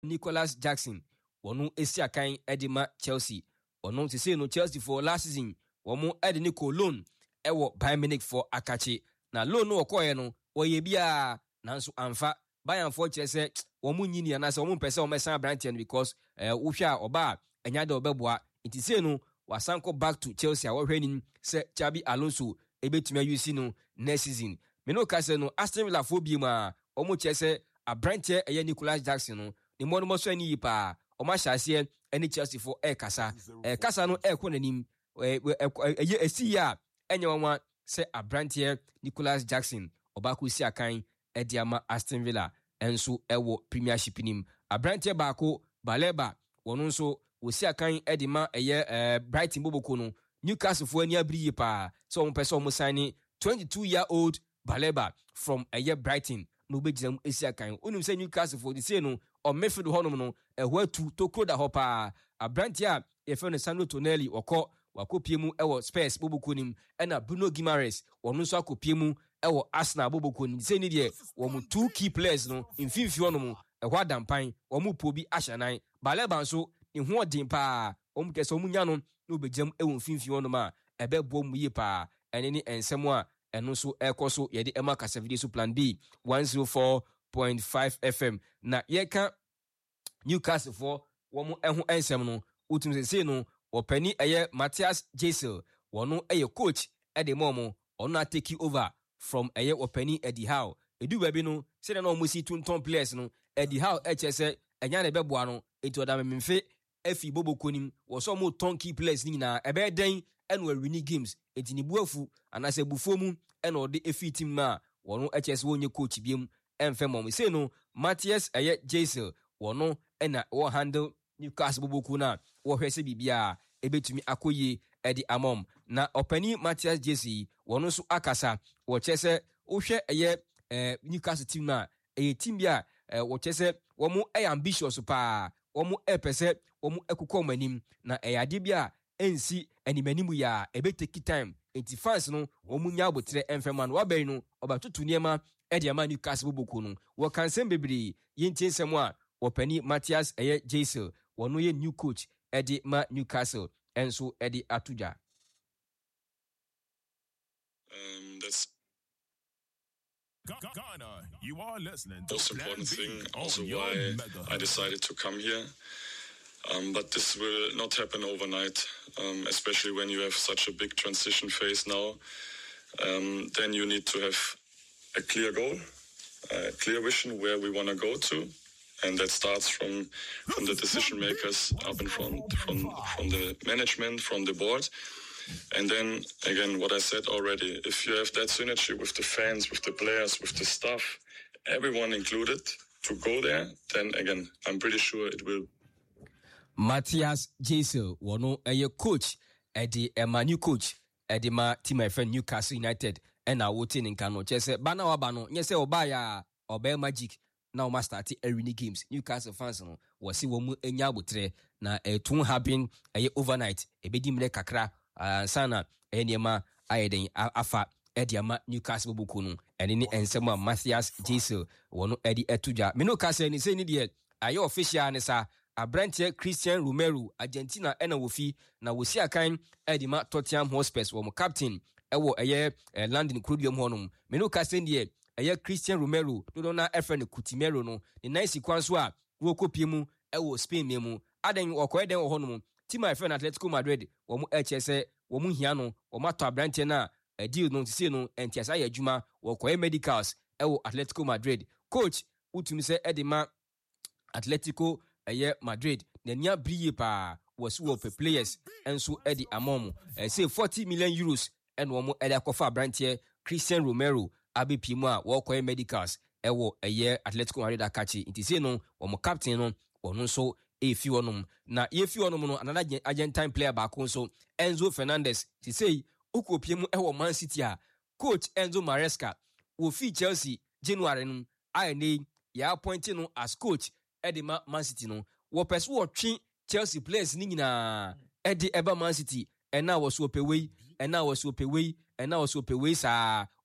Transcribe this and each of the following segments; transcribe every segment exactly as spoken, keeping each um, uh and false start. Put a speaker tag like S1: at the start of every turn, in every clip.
S1: Nicholas Jackson wonu esi akan edima Chelsea wonu se say no Chelsea for last season womo ede ni ko loan ewo Bayern Munich for akachi na loan no okoye no oye bia nanso amfa Bayern for kire se womo nyini ana se womo pese womo san branch because eh wo hwa oba enya de obeboa enti say no wasanko back to Chelsea a wo hwani se Xabi Alonso ebetumi ayusi no next season me no ka se no Aston Villa for bi ma womo kire se a branch eye Nicholas Jackson no ni mo no mo so ani yipa o ma hyase ani Chelsea for e kasa e kasa no e ko nanim e esi ya enye wonwa se a branch Nicholas Jackson obako si akan e dia ma Aston Villa enso ewo Premiership nim a branch baako Baleba wono nso wosi akan e di ma eye Brighton boboko no Newcastle for ani abri yipa so mo pese o mo sign twenty-two year old Baleba from eye Brighton no be jam esi akan onum se Newcastle for the say no o mefield honum no ehwa tu to kroda hopa abrantia e fe no Sandro Tonelli okọ wakopie mu ewo Spurs bobokonim ena Bruno Guimaraes wonu so akopie mu ewo Arsenal bobokonim se ni de wo mu two key players no mfimfi honum ehwa dampan wo mu pobi ahyanan Baleba nso ne ho odin pa o mu kese o mu nya no no be jam ewo mfimfi honum a ebe bo mu yi pa ene ni ensem a eno so ekoso ye de ema kasa video so plan B one oh four point five F M na ye ka Newcastle for womo eho ensem no utum se se no opani eye Matthias Gisel wono eye coach e de momo ono take over from eye opani Eddie Howe edu baby no se na no mo si tunton players no Eddie Howe e chese enya na beboa no etu oda memfe afi bobokonim wo so mo ton key players ni na ebe den eno winning games etini buafu anase bufomu eno de efi team na wono hs wonye coach biem emfe mom se no Matthias eye Gisel wono ena wo handle Newcastle boboku na wo hwese bibia ebetumi akoye edi amom na opani Matthias Gisel wono so akasa wo chese wo hwe eye eh, Newcastle team na eye team bia eh, wo chese wo mo eye ambitious pa wo mo epese wo mo ekukọ manim na eye ade bia ensi animanimu ya ebe take time enti fans no omunya abotre emfema no wabai no obatutu niema e dia ma Newcastle boboku no wo kansem bebiri yenti ensem a opani Matthias eye Gisel wono ye new coach e di ma Newcastle enso e di atuja.
S2: um that's
S3: Ghana, you are listening to
S2: most important thing also why I decided to come here. Um, but this will not happen overnight, um, especially when you have such a big transition phase now. Um, then you need to have a clear goal, a clear vision where we want to go to. And that starts from, from the decision makers up in front, from, from the management, from the board. And then, again, what I said already, if you have that synergy with the fans, with the players, with the staff, everyone included, to go there, then, again, I'm pretty sure it will.
S1: Matthias Gisel wono eye coach edi ema new coach edi ma team my friend Newcastle United ena wote ninka no chese bana waba no nyese oba ya oba magic na o ma start winning games Newcastle fans no wose wo mu enya abotre na etun happen eye overnight ebedi mle kakra uh, sana enema ayeden afa edi ama Newcastle bobuku no ene ni ensema Matthias Gisel wono edi etuja me no ka se ni se ni de aye official ne sa Abrantie Christian Romero Argentina ena wofi na wosi akan edima Tottenham Hotspur wo mo captain ewo eye eh, London Crudium honum me no ka sendie eye Christian Romero do na efren Coutinho no ni nice kwanso a wo kopie mu ewo Spain me mu aden okoye den wo honum team efren Atletico Madrid wo mo hse wo mo hia no wo mato Abrantie na eh, deal no tise no entiasa ya adwuma wo koye medicals ewo Atletico Madrid coach utumi se edima Atletico eye Madrid nenia briye pa wasu wo players enso edi amom eh, say forty million euros en wo mo edi akofa Abrantie Christian Romero abepimu a wo koye medicals ewo eye Atletico Madrid akachi nti say no wo mo captain no ono so efi wonum na yefi wonum no another Argentine player back so Enzo Fernandez ti say ukopiemu ewo Man City a coach Enzo Maresca wo fi Chelsea January no ane ya appointed no as coach Edema Man City no wo peso wo twe Chelsea players ni nyina edi eba Man City ena wo so pewei ena wo so pewei ena wo so pewei sa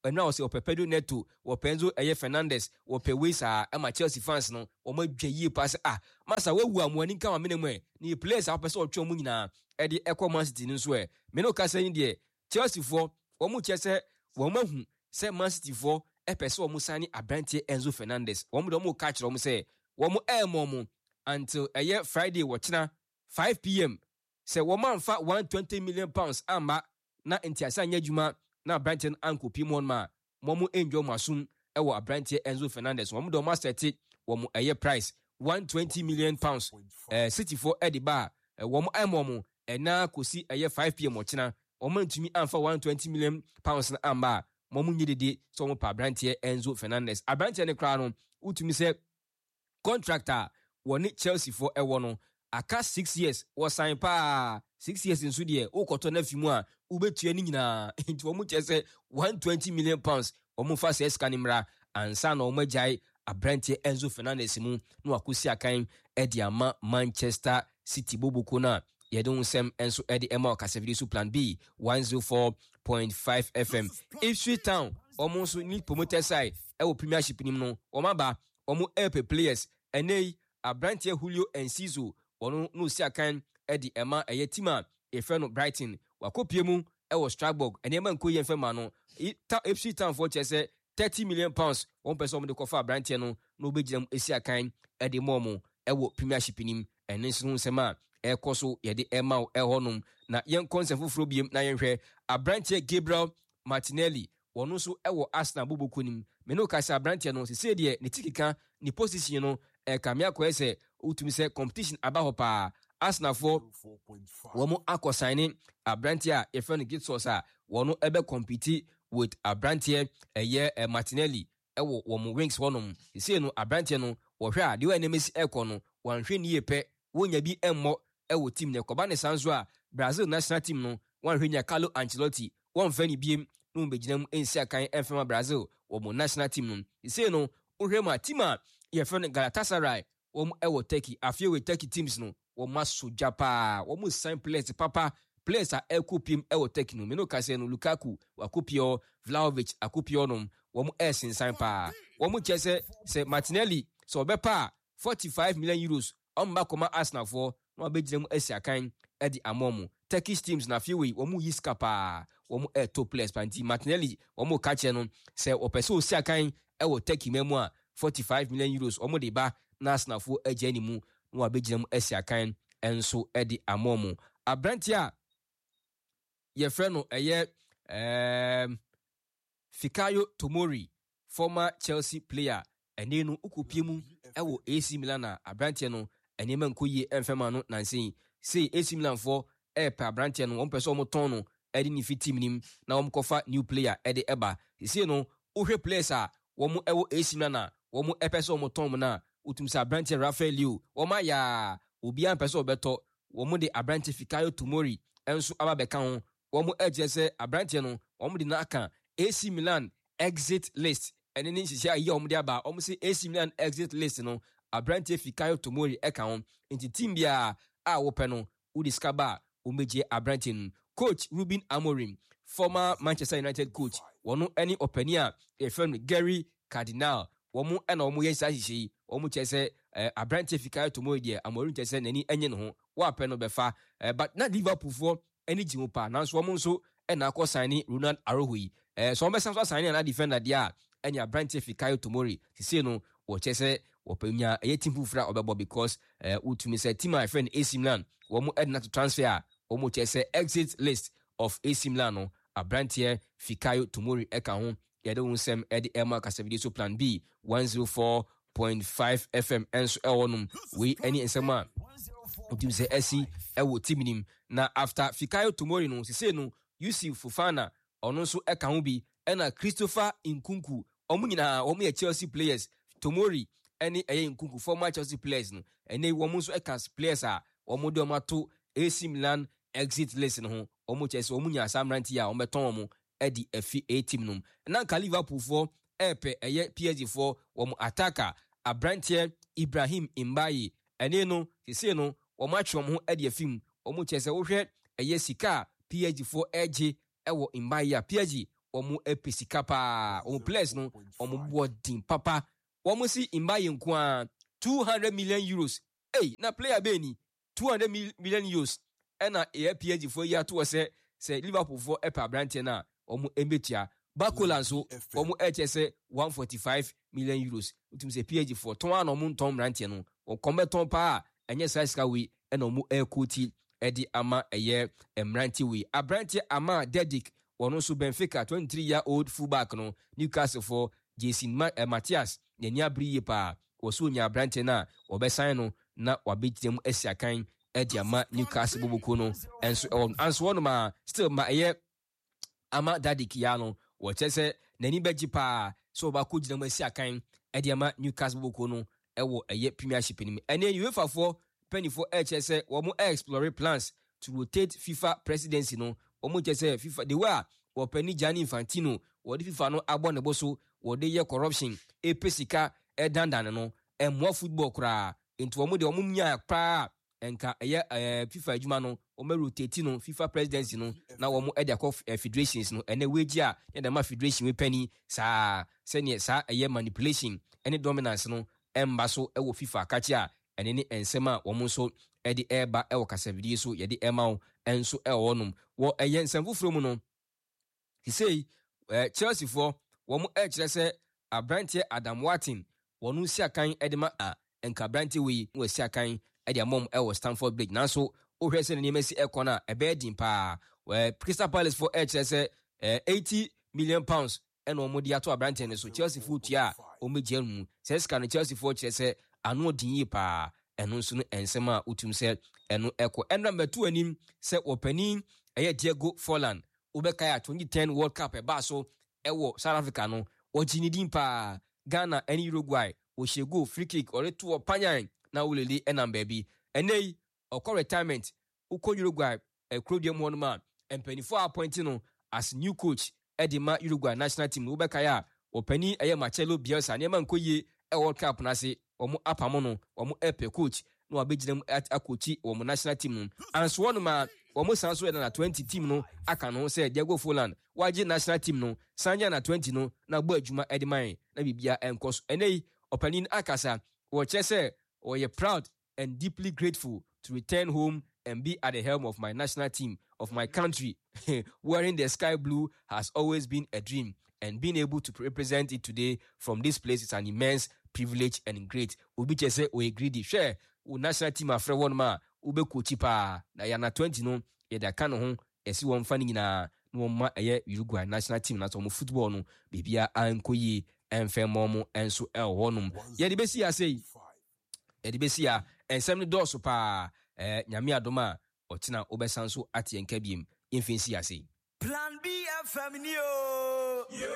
S1: ɛna ɔsɛ ɔpɛ Pedro Neto wɔpɛ nso ɛyɛ Fernandes wɔpɛ Wisa ɛma Chelsea fans no wɔn adwa yie pa sɛ ah masa wawu a mo ani nka ma mene mu ɛ ne players a wɔpɛ sɛ ɔtwe wɔn nyinaa ɛde ɛkɔ Man City no nso ɛ mene kasa yi deɛ Chelsea foɔ wɔn kyɛ sɛ wɔn ahu sɛ Man City foɔ ɛpɛ sɛ wɔn sign aberanteɛ Enzo Fernandes wɔn de wɔn ka kyerɛ wɔn sɛ wɔn ɛɛmɔ mo until ɛyɛ Friday wɔkyena five p m sɛ wɔn amfa one hundred twenty million pounds amma na ntiasa nyɛ adwuma na aberanteɛ no ankɔpi mu ma wɔn enjoy wɔn asom ɛwɔ aberanteɛ Enzo Fernandes wɔn de wɔn asɛte wɔn ɛyɛ price one hundred twenty million pounds ɛɛ City foɔ ɛde ba wɔn ɛɛmɔ mo ɛna kɔsi ɛyɛ five p m wɔkyena wɔn ntumi amfa one hundred twenty million pounds na amma wɔn nyɛ dede sɛ wɔn pa aberanteɛ Enzo Fernandes aberanteɛ no koraa no wotumi sɛ contractor wɔne Chelsea foɔ ɛwɔ no aka six years wɔ sign pa six years nso deɛ wokɔtɔ na fi mu a wobɛtua ne nyinaa nti wɔn kyɛ sɛ one hundred twenty million pounds wɔn fa sɛ sika ne mmra ansa na wɔn agyae aberanteɛ Enzo Fernandes mu na wakɔsi akan ɛde ama Manchester City boboko na yɛde ho nsɛm nso ɛde ɛma ɔkasafidi so plan B one oh four point five F M Ipswich Town wɔn nso ni promoter side ɛwɔ Premiership nim no wɔn aba wɔn ɛpɛ players ɛnɛ yi aberanteɛ Julio Enciso wɔn no si akan ɛde ɛma ɛyɛ team a ɛfrɛ no Brighton wakɔpie mu ɛwɔ Strasbourg ɛnneɛma nkɔ yɛn fɛ ma no Ipswich Town foɔ kyɛ sɛ thirty million pounds wɔn pɛ sɛ wɔn de kɔfa aberanteɛ no na wɔbɛgyina mu esi akan ɛde mɔɔ mo ɛwɔ Premiership nim ɛne nso nsɛm a ɛkɔ so yɛde ɛma wo ɛhɔnom na yɛn kɔnsɛn foforɔ biem na yɛnhwɛ aberanteɛ Gabriel Martinelli wɔn nso ɛwɔ Arsenal boboko nim mene okasa aberanteɛ no sɛ deɛ ne tikika ne position no ɛka me akɔɛ sɛ wotumi sɛ competition aba hɔ paa Arsenal foɔ wɔn akɔ sign aberanteɛ a yɛfrɛ no Gitsos a wɔn ɛbɛ compete with aberanteɛ ɛyɛ Martinelli ɛwɔ wɔn wings hɔnom sɛ no aberanteɛ no wɔhwɛ a deɛ wɔn anim si ɛkɔ no wɔnhwɛ nie pɛ wɔnya bi ɛmmɔ ɛwɔ team ne kɔba ne sanso a Brazil national team no wɔnhwɛ nya Carlo Ancelotti wɔnfɛ ne biem no mbɛgyina mu ɛnsi akan ɛmfɛma Brazil wɔn national team no sɛ no wohwɛ mu a team a yɛfrɛ no Galatasaray wɔn ɛwɔ Turkey afei wɔ Turkey teams no wɔn aso gya paa wɔn sign players papa players a ɛkɔ piem ɛwɔ Turkey no meno kase no Lukaku wakopio Vlahovic akopio nom wɔn ɛsensan paa wɔn kyɛ sɛ sɛ Martinelli sɛ ɔbɛpa forty-five million euros ɔmo ba kɔma Arsenal foɔ na ɔbɛgyina mu asi akan ɛde amɔ mo Turkish teams na afei wei wɔn yi sika paa wɔn ɛtɔ players panti Martinelli wɔn ka kyɛ no sɛ ɔpɛ sɛ osi akan ɛwɔ Turkey mɛmu a forty-five million euros wɔn de ba na Arsenal foɔ agya ne mu na wɔabɛgyina mu asi akan ɛnso ɛde amɔ mo aberante a yɛfrɛ no ɛyɛ ɛɛm Fikayo Tomori former Chelsea player ɛne no ukopie mu ɛwɔ A C Milan a aberante no ɛnneɛma nkɔ yie ɛmfɛma no nansen sei A C Milan foɔ ɛɛpɛ aberante no wɔn pɛ sɛ wɔn tɔn no ɛde ne fi team nim na wɔn kɔfa new player ɛde ɛba sie no wohwɛ players a wɔn ɛwɔ A C Milan a wɔn ɛpɛ sɛ wɔn tɔn mu na wotum sɛ aberante Rafael Leo wɔn ayɛ a obiara mpɛ sɛ ɔbɛtɔ wɔn de aberante Fikayo Tomori ɛnso aba bɛka ho wɔn ɛgyɛ sɛ aberante no wɔn de n'aka A C Milan exit list ɛne ne nhyehyɛ a yɛ wɔn de aba wɔn sɛ A C Milan exit list no aberante Fikayo Tomori ɛka ho nti team biara a wɔpɛ no wodi sika ba a wɔn bɛgye aberante no coach Ruben Amorim former Manchester United coach wɔn ɛne ɔpani a yɛfrɛ no Gary Cardinal wɔn ɛna wɔn yɛ nsa hyehyɛ yi wɔn kyerɛ sɛ ɛɛ aberante Fikayo Tomori deɛ Amorim kyerɛ sɛ n'ani ɛnyɛ ne ho wɔapɛ no bɛfa ɛɛ but na Liverpool foɔ ɛne gye mu paa nanso wɔn nso ɛna akɔ sign Ronald Araujo yi ɛɛ sɛ wɔn bɛsan so sign na defender deɛ a ɛne aberante Fikayo Tomori sisi no wɔkyerɛ sɛ wɔpɛnya ɛyɛ team foforɔ a ɔbɛbɔ because ɛɛ wotumi sɛ team a yɛfrɛ no A C Milan wɔn ɛna to transfer a wɔn kyerɛ sɛ exit list of A C Milan no aberante Fikayo Tomori ɛka ho yɛde wɔn nsɛm ɛde ɛma kasafidi so plan B one oh four point five F M ɛnso ɛwɔ nom wei ɛne nsɛm a wotumi sɛ ɛsi ɛwɔ team nim na after Fikayo Tomori no sise no Yusuf Fofana ɔno nso ɛka ho bi ɛna Christopher Nkunku wɔn nyinaa wɔn yɛ Chelsea players Tomori ɛne ɛyɛ Nkunku former Chelsea players no ɛne wɔn nso ɛka players a wɔn de wɔn ato A C Milan exit list no ho wɔn kyerɛ sɛ wɔn nyɛ asamranti a wɔn bɛtɔn wɔn ɛde afi A team nom na nka Liverpool foɔ ɛɛpɛ ɛyɛ P S G foɔ wɔn attacker aberanteɛ Ibrahim Mbaye ɛne no sese no wɔn atwe wɔn ho ɛde afi mu wɔn kyerɛ sɛ wɔhwɛ ɛyɛ sika P S G foɔ ɛgye ɛwɔ Mbaye a P S G omu episika pa omu players no omu boarding papa omu si imbaye nkwa two hundred million euros. Hey, na player beni two hundred million euros. Ena e P S G for ya to say say Liverpool for epa brand na omu embetia Bakola so omu H S one forty-five million euros. Utim say P S G for ton an omu ton brand no o kombeton pa enye size ka we ena omu e koti edi ama eye emranti we abranti ama Dedic wono so Benfica twenty-three year old fullback no Newcastle for Jason Ma- uh, Matthias nyani abriye pa woso nya abranti na obesan no na wabetim asiakan edi ama Newcastle bobuko no enso on anso wono ma still ma eye ama Dedic ya no wo chese nani beji pa so ba ko gina asiakan edi ama Newcastle bobuko no ewo eye premiership ni ene UEFA for penny for H S wo mo explore plans to rotate FIFA presidency no wo mo chese FIFA the way wo penny Gianni Infantino wo di FIFA no abo ne boso wo de ye corruption e pesika e dandan no e mo football kra into wo mo de wo mo nya pa enka eye FIFA adwuma no wo me rotate no FIFA presidency no na wo mo e de akọ federations no ene weji a ye de ma federation we penny sa se ne sa eye manipulation any dominance no emba so e wo FIFA kachi a ene ni ensema wo mo so e de eba e wo kasavidi so ye de ema enso e wo nom wo eye nsamfufuro mu no he say uh, Chelsea for wo mo e kire se abrantie Adam Watin wonu si akan e de ma a enka brantie we wo si akan e de mom e wo Stamford Bridge na so o hwese ne nemesi e kona e be din pa we Crystal Palace for e kire se uh, eighty million pounds eno omo di ato abrantie ne so Chelsea foot ya o meje mu se ska no Chelsea for kire se anu din yi pa eno nso no ensema utum se eno eko eno number two anim se opani eye Diego Forlan ubeka ya twenty ten World Cup e ba so ewo South Africa no ojini din pa Ghana and Uruguay o shego free kick ore to opanyan na ulele enam baby enei okọ retirement uko Uruguay e krodium one man empany for appointing no as new coach edima Uruguay national team no ubeka ya opani eye Marcelo Bielsa ne man koye e World Cup na se omo apamo no omo epe coach no abeginem at akochi omo national team no anso one ma omo sanso na twenty team no aka no say Diego Forlan waje national team no sanya na twenty no na gbo adwuma ediman na bibia enkoso enei opening akasa wo chese we are proud and deeply grateful to return home and be at the helm of my national team of my country. Wearing the sky blue has always been a dream, and being able to represent it today from this place is an immense privilege and great. Ubi chese we greedy share u national team afre one ma ube coach pa na ya na twenty no ye da kan ho esi won fa ni na no ma eye Uruguay national team na so mo football no bibia ankoyi enfemo mo enso el honum ye de besi asei ye de besi a ensem ni doso pa eh nyame adoma otina obesan so atie nka biem infinsi asei
S4: Plan B F M ni o yo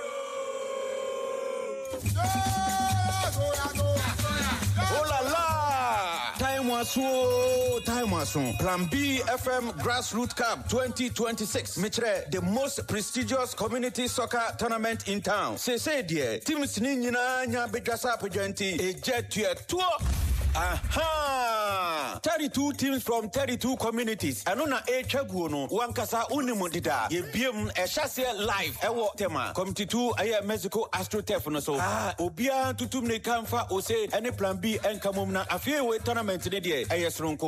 S5: Oh la la! Time was so, time was so. Plan B F M Grassroots Cup twenty twenty-six. Mitre, the most prestigious community soccer tournament in town. Say, say, dear, teams ni nyina nya bidwasa pejenti. Eje tuye tuo. Aha! thirty-two teams from thirty-two communities. Anona e chaguono. Wankasa unimundida. Ye biem e chase live. Ewo tema. Committee two aye Mexico AstroTurf no so. Ah, obia tutum ne kamfa ose any Plan B enkamum na afie we tournament ne die. Aye sronko.